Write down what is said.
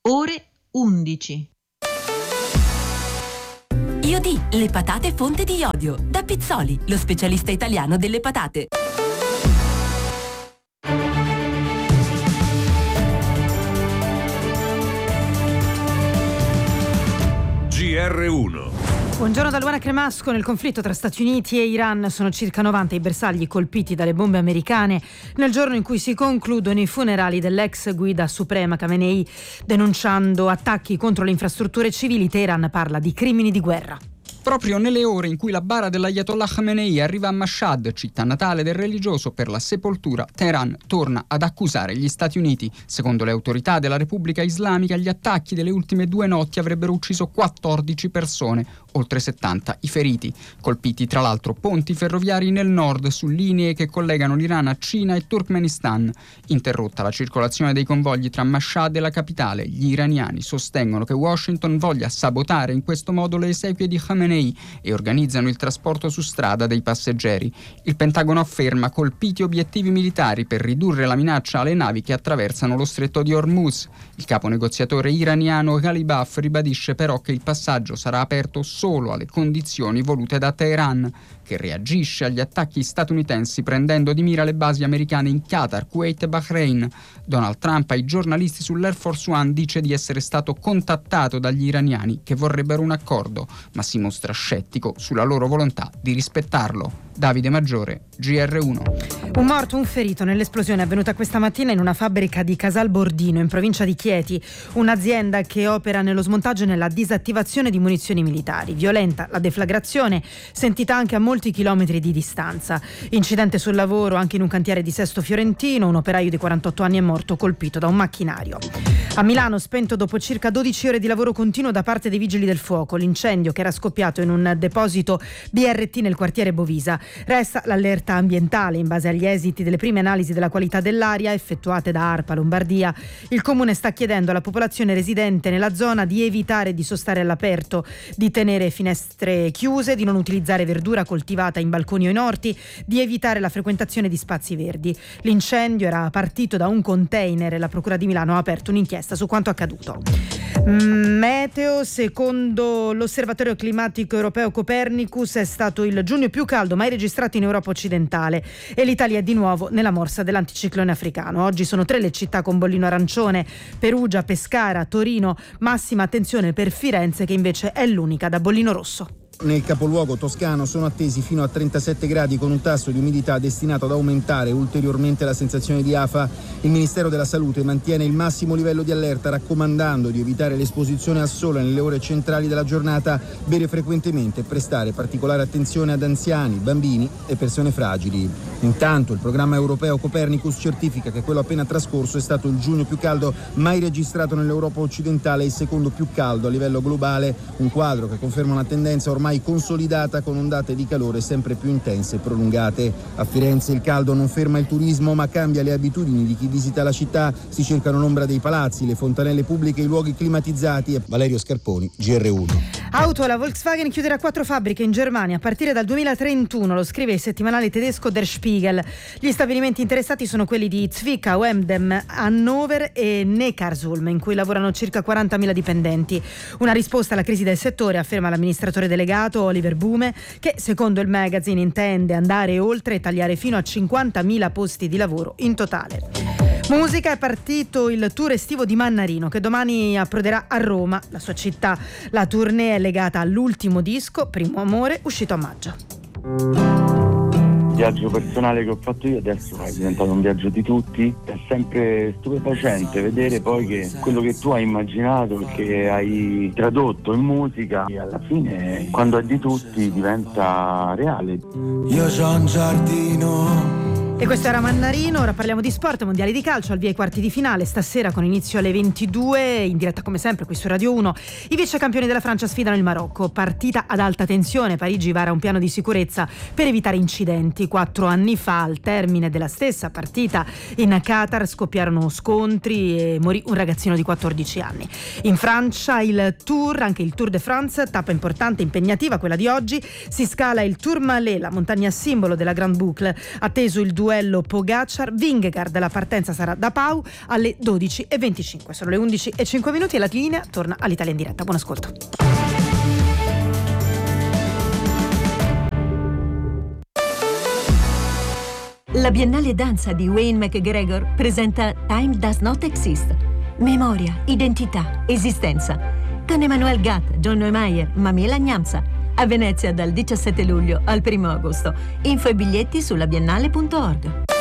ore 11. Iodi, le patate fonte di iodio. Da Pizzoli, lo specialista italiano delle patate. GR1. Buongiorno da Luana Cremasco. Nel conflitto tra Stati Uniti e Iran sono circa 90 i bersagli colpiti dalle bombe americane nel giorno in cui si concludono i funerali dell'ex guida suprema Khamenei. Denunciando attacchi contro le infrastrutture civili, Teheran parla di crimini di guerra. Proprio nelle ore in cui la bara dell'Ayatollah Khamenei arriva a Mashhad, città natale del religioso, per la sepoltura, Teheran torna ad accusare gli Stati Uniti. Secondo le autorità della Repubblica Islamica, gli attacchi delle ultime 2 notti avrebbero ucciso 14 persone, oltre 70 i feriti. Colpiti tra l'altro ponti ferroviari nel nord su linee che collegano l'Iran a Cina e Turkmenistan. Interrotta la circolazione dei convogli tra Mashhad e la capitale, gli iraniani sostengono che Washington voglia sabotare in questo modo le esequie di Khamenei e organizzano il trasporto su strada dei passeggeri. Il Pentagono afferma colpiti obiettivi militari per ridurre la minaccia alle navi che attraversano lo stretto di Hormuz. Il capo negoziatore iraniano Ghalibaf ribadisce però che il passaggio sarà aperto solo alle condizioni volute da Teheran, che reagisce agli attacchi statunitensi prendendo di mira le basi americane in Qatar, Kuwait e Bahrain. Donald Trump ai giornalisti sull'Air Force One dice di essere stato contattato dagli iraniani che vorrebbero un accordo, ma si mostra scettico sulla loro volontà di rispettarlo. Davide Maggiore, GR1. Un morto, un ferito nell'esplosione avvenuta questa mattina in una fabbrica di Casal Bordino, in provincia di Chieti, un'azienda che opera nello smontaggio e nella disattivazione di munizioni militari. Violenta la deflagrazione, sentita anche a molti chilometri di distanza. Incidente sul lavoro anche in un cantiere di Sesto Fiorentino, un operaio di 48 anni è morto colpito da un macchinario. A Milano, spento dopo circa 12 ore di lavoro continuo da parte dei vigili del fuoco, l'incendio che era scoppiato in un deposito BRT nel quartiere Bovisa. Resta l'allerta ambientale in base agli esiti delle prime analisi della qualità dell'aria effettuate da ARPA Lombardia. Il comune sta chiedendo alla popolazione residente nella zona di evitare di sostare all'aperto, di tenere finestre chiuse, di non utilizzare verdura coltivata in balconi o in orti, di evitare la frequentazione di spazi verdi. L'incendio era partito da un container e la Procura di Milano ha aperto un'inchiesta su quanto accaduto. Meteo, secondo l'Osservatorio Climatico Europeo Copernicus, è stato il giugno più caldo mai registrato in Europa occidentale e l'Italia è di nuovo nella morsa dell'anticiclone africano. Oggi sono 3 le città con bollino arancione: Perugia, Pescara, Torino. Massima attenzione per Firenze, che invece è l'unica da bollino rosso. Nel capoluogo toscano sono attesi fino a 37 gradi con un tasso di umidità destinato ad aumentare ulteriormente la sensazione di afa. Il Ministero della Salute mantiene il massimo livello di allerta, raccomandando di evitare l'esposizione al sole nelle ore centrali della giornata, bere frequentemente e prestare particolare attenzione ad anziani, bambini e persone fragili. Intanto il programma europeo Copernicus certifica che quello appena trascorso è stato il giugno più caldo mai registrato nell'Europa occidentale e il secondo più caldo a livello globale, un quadro che conferma una tendenza ormai consolidata con ondate di calore sempre più intense e prolungate. A Firenze il caldo non ferma il turismo ma cambia le abitudini di chi visita la città. Si cercano l'ombra dei palazzi, le fontanelle pubbliche, i luoghi climatizzati. Valerio Scarponi, GR1. Auto, la Volkswagen chiuderà 4 fabbriche in Germania a partire dal 2031, lo scrive il settimanale tedesco Der Spiegel. Gli stabilimenti interessati sono quelli di Zwickau, Emden, Hannover e Neckarsulm, in cui lavorano circa 40.000 dipendenti. Una risposta alla crisi del settore, afferma l'amministratore delegato Oliver Bume, che secondo il magazine intende andare oltre e tagliare fino a 50.000 posti di lavoro in totale. Musica, è partito il tour estivo di Mannarino, che domani approderà a Roma, la sua città. La tournée è legata all'ultimo disco, Primo Amore, uscito a maggio. Il viaggio personale che ho fatto io adesso è diventato un viaggio di tutti. È sempre stupefacente vedere poi che quello che tu hai immaginato, che hai tradotto in musica, alla fine quando è di tutti diventa reale. Io c'ho un giardino. E questo era Mannarino. Ora parliamo di sport, mondiali di calcio, al via ai quarti di finale stasera con inizio alle 22, in diretta come sempre qui su Radio 1. I vice campioni della Francia sfidano il Marocco, partita ad alta tensione. Parigi vara un piano di sicurezza per evitare incidenti. 4 anni fa, al termine della stessa partita in Qatar, scoppiarono scontri e morì un ragazzino di 14 anni. In Francia il Tour, anche il Tour de France, tappa importante, impegnativa quella di oggi. Si scala il Tourmalet, la montagna simbolo della Grande Boucle, atteso il duello duello Pogacar-Vingegaard. La partenza sarà da Pau alle 12:25. Sono le 11:05 e la linea torna all'Italia in diretta. Buon ascolto. La Biennale Danza di Wayne McGregor presenta Time Does Not Exist. Memoria, identità, esistenza. Con Emmanuel Gatt, John Neumeier, Mamela Gnamsa. A Venezia dal 17 luglio al 1 agosto. Info e biglietti sulla biennale.org.